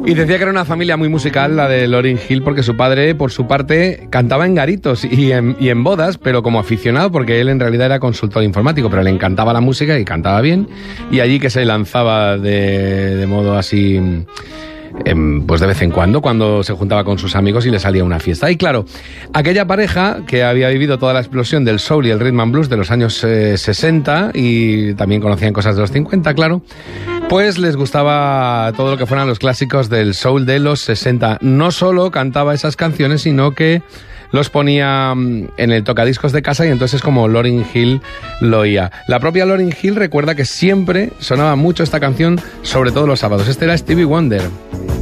Y decía que era una familia muy musical, la de Lauryn Hill, porque su padre, por su parte, cantaba en garitos y en bodas, pero como aficionado, porque él en realidad era consultor informático, pero le encantaba la música y cantaba bien, y allí que se lanzaba de modo así, pues de vez en cuando se juntaba con sus amigos y le salía una fiesta. Y claro, aquella pareja que había vivido toda la explosión del soul y el rhythm and blues de los años 60, y también conocían cosas de los 50, claro, pues les gustaba todo lo que fueran los clásicos del soul de los 60. No solo cantaba esas canciones, sino que los ponía en el tocadiscos de casa, y entonces como Lauryn Hill lo oía. La propia Lauryn Hill recuerda que siempre sonaba mucho esta canción, sobre todo los sábados. Este era Stevie Wonder.